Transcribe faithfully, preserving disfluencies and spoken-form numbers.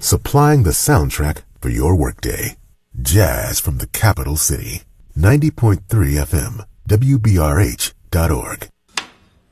supplying the soundtrack for your workday. Jazz from the capital city. ninety point three F M, W B R H dot org.